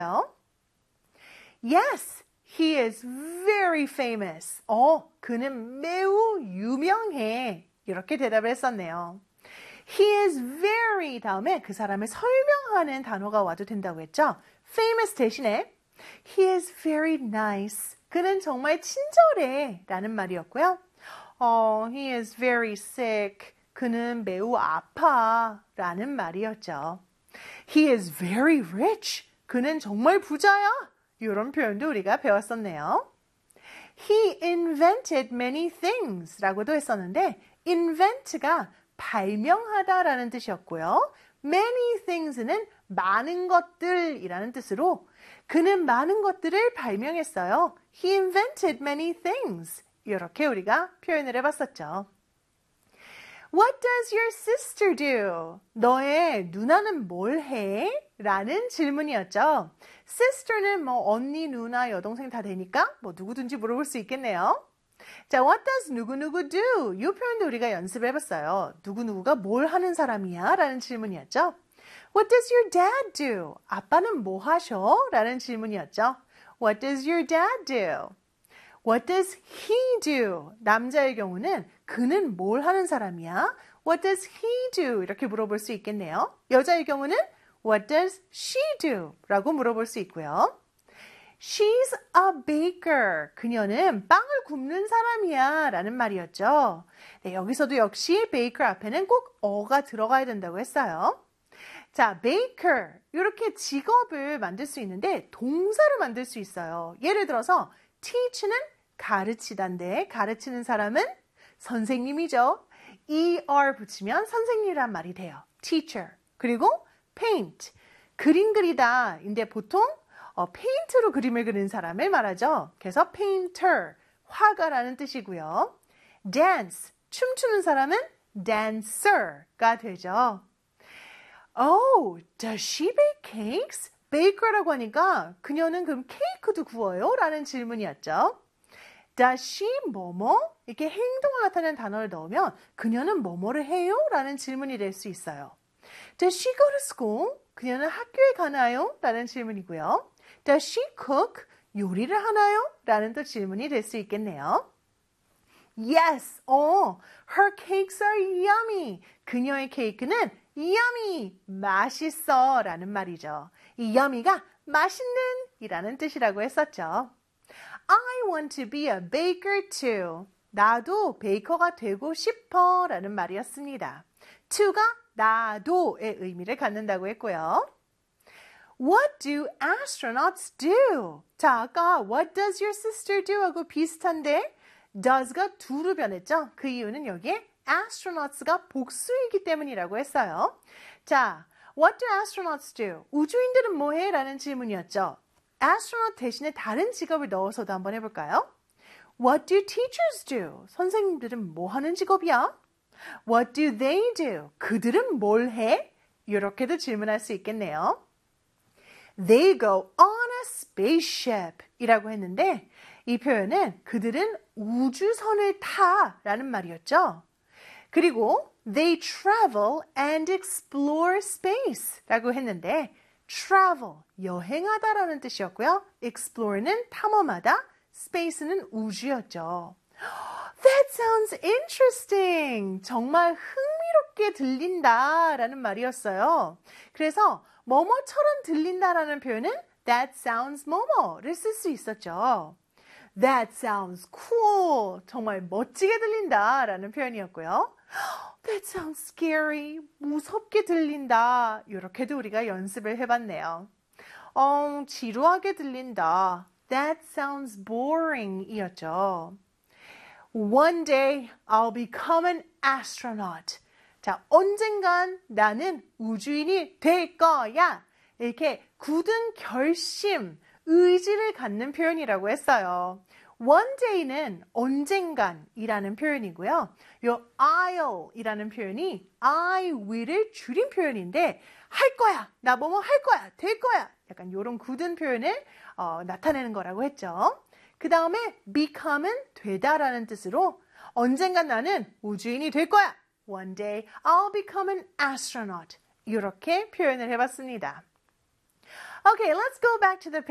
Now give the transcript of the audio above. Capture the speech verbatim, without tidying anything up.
Yes, he is very famous. 어, 그는 매우 유명해. 이렇게 대답을 했었네요. He is very 다음에 그 사람을 설명하는 단어가 와도 된다고 했죠. famous 대신에 he is very nice. 그는 정말 친절해 라는 말이었고요. 어, he is very sick. 그는 매우 아파 라는 말이었죠. He is very rich. 그는 정말 부자야. 이런 표현도 우리가 배웠었네요. He invented many things 라고도 했었는데 invent가 발명하다 라는 뜻이었고요. many things는 많은 것들이라는 뜻으로 그는 많은 것들을 발명했어요. He invented many things. 이렇게 우리가 표현을 해봤었죠. What does your sister do? 너의 누나는 뭘 해? 라는 질문이었죠. sister는 뭐 언니, 누나, 여동생 다 되니까 뭐 누구든지 물어볼 수 있겠네요. 자, what does 누구누구 do? 이 표현도 우리가 연습을 해봤어요. 누구누구가 뭘 하는 사람이야? 라는 질문이었죠. What does your dad do? 아빠는 뭐 하셔? 라는 질문이었죠. What does your dad do? What does he do? 남자의 경우는 그는 뭘 하는 사람이야? What does he do? 이렇게 물어볼 수 있겠네요. 여자의 경우는 What does she do? 라고 물어볼 수 있고요. She's a baker. 그녀는 빵을 굽는 사람이야 라는 말이었죠. 네, 여기서도 역시 baker 앞에는 꼭 어가 들어가야 된다고 했어요. 자, baker. 이렇게 직업을 만들 수 있는데 동사를 만들 수 있어요. 예를 들어서 teach는 가르치다인데 가르치는 사람은 선생님이죠. er 붙이면 선생님이란 말이 돼요. teacher. 그리고 paint. 그림 그리다. 인데 보통 어, 페인트로 그림을 그리는 사람을 말하죠. 그래서 painter. 화가라는 뜻이고요. dance. 춤추는 사람은 dancer가 되죠. Oh, does she bake cakes? baker라고 하니까 그녀는 그럼 케이크도 구워요? 라는 질문이었죠. Does she 뭐뭐? 이렇게 행동을 나타내는 단어를 넣으면 그녀는 뭐뭐를 해요? 라는 질문이 될 수 있어요. Does she go to school? 그녀는 학교에 가나요? 라는 질문이고요. Does she cook? 요리를 하나요? 라는 또 질문이 될 수 있겠네요. Yes, 어, her cakes are yummy. 그녀의 케이크는 yummy, 맛있어 라는 말이죠. 이 yummy가 맛있는 이라는 뜻이라고 했었죠. I want to be a baker too. 나도 베이커가 되고 싶어 라는 말이었습니다. to가 나도의 의미를 갖는다고 했고요. What do astronauts do? 자, 아까 what does your sister do? 하고 비슷한데 does가 do로 변했죠. 그 이유는 여기에 astronauts가 복수이기 때문이라고 했어요. 자, what do astronauts do? 우주인들은 뭐해? 라는 질문이었죠. astronaut 대신에 다른 직업을 넣어서도 한번 해볼까요? What do teachers do? 선생님들은 뭐 하는 직업이야? What do they do? 그들은 뭘 해? 이렇게도 질문할 수 있겠네요. They go on a spaceship 이라고 했는데 이 표현은 그들은 우주선을 타 라는 말이었죠. 그리고 they travel and explore space 라고 했는데 travel, 여행하다라는 뜻이었고요. explore는 탐험하다, space는 우주였죠. That sounds interesting. 정말 흥미롭게 들린다라는 말이었어요. 그래서 뭐뭐처럼 들린다라는 표현은 that sounds 뭐뭐를 쓸 수 있었죠. That sounds cool. 정말 멋지게 들린다라는 표현이었고요. That sounds scary. 무섭게 들린다. 이렇게도 우리가 연습을 해봤네요. 어, 지루하게 들린다. That sounds boring 이었죠. One day I'll become an astronaut. 자, 언젠간 나는 우주인이 될 거야. 이렇게 굳은 결심, 의지를 갖는 표현이라고 했어요. One day는 언젠간이라는 표현이고요. 요 I'll 이라는 표현이 I will을 줄인 표현인데 할 거야, 나 뭐뭐 할 거야, 될 거야. 약간 이런 굳은 표현을 어, 나타내는 거라고 했죠. 그 다음에 become은 되다라는 뜻으로 언젠간 나는 우주인이 될 거야. One day I'll become an astronaut. 이렇게 표현을 해봤습니다. Okay, let's go back to the